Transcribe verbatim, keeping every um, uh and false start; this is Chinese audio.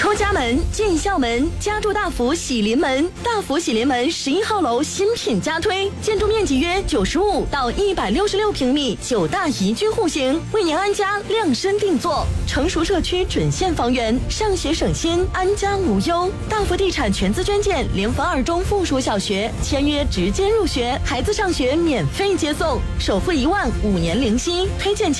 出家门进校门，家住大福喜临门。大福喜临门十一号楼新品加推，建筑面积约九十五到一百六十六平米，九大宜居户型，为您安家量身定做。成熟社区准现房源，上学省心，安家无忧。大福地产全资捐建联防二中附属小学，签约直接入学，孩子上学免费接送，首付一万，五年零息，推荐。